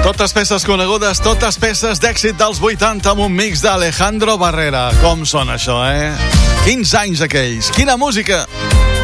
Totes peces conegudes, totes peces d'èxit dels 80 amb un mix d'Alejandro Barrera. Com sona això, 15 anys aquells. Quina música!